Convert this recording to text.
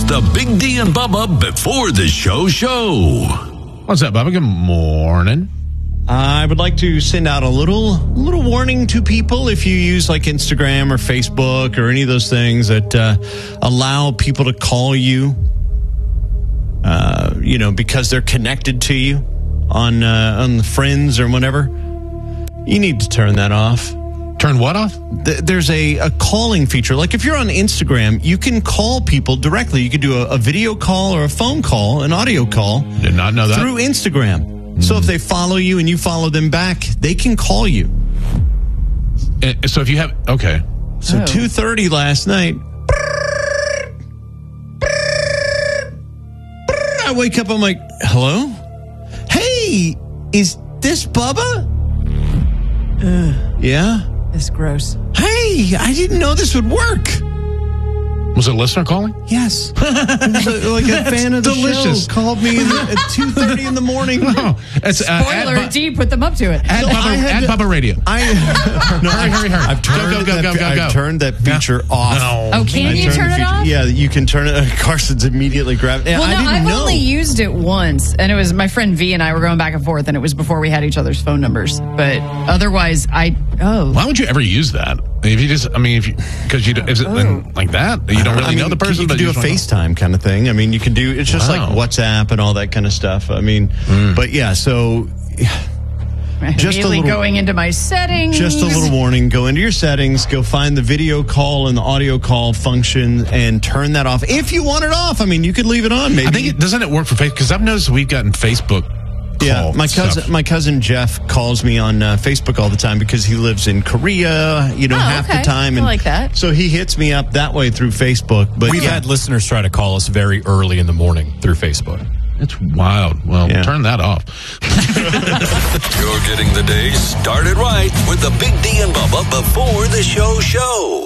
the Big D and Bubba before the show. What's up, Bubba? Good morning. I would like to send out a little warning to people if you use like Instagram or Facebook or any of those things that allow people to call you, because they're connected to you on the Friends or whatever. You need to turn that off. Turn what off? There's a calling feature. Like if you're on Instagram, you can call people directly. You can do a video call or a phone call, an audio call. Did not know that. Through Instagram. So if they follow you and you follow them back, they can call you. So if you have, okay. So 2:30 last night, I wake up, I'm like, hello? Hey, is this Bubba? Yeah? It's gross. Hey, I didn't know this would work. Was it a listener calling? Yes. Like a fan of the delicious. show called me at 2:30 in the morning. Oh, it's Spoiler, D put them up to it. At Bubba Radio. Hurry. I've turned that feature off. No. Oh, can you turn it off? Yeah, you can turn it. Carson's immediately grabbed it. Well, I've only used it once, and it was my friend V and I were going back and forth, and it was before we had each other's phone numbers. But otherwise, Why would you ever use that? If you just, because you is it like that? You don't really know the person, you but can do a just FaceTime kind of thing. You can do. It's just like WhatsApp and all that kind of stuff. But yeah, so. Just going into my settings. Just a little warning. Go into your settings. Go find the video call and the audio call function and turn that off. If you want it off, you could leave it on. Maybe. I think doesn't it work for Facebook? Because I've noticed we've gotten Facebook. Yeah, my cousin Jeff calls me on Facebook all the time because he lives in Korea. Half the time. I like that. So he hits me up that way through Facebook. But we've had listeners try to call us very early in the morning through Facebook. It's wild. Well, turn that off. You're getting the day started right with the Big D and Bubba before the show.